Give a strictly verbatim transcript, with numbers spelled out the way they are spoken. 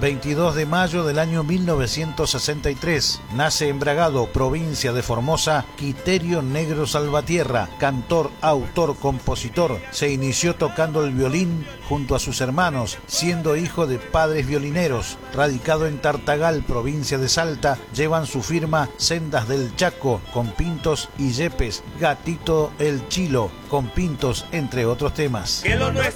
veintidós de mayo del año mil novecientos sesenta y tres. Nace en Bragado, provincia de Formosa, Quiterio Negro Salvatierra, cantor, autor, compositor. Se inició tocando el violín junto a sus hermanos, siendo hijo de padres violineros. Radicado en Tartagal, provincia de Salta, llevan su firma Sendas del Chaco, con Pintos y Yepes, Gatito el Chilo, con Pintos, entre otros temas. Que lo nuestro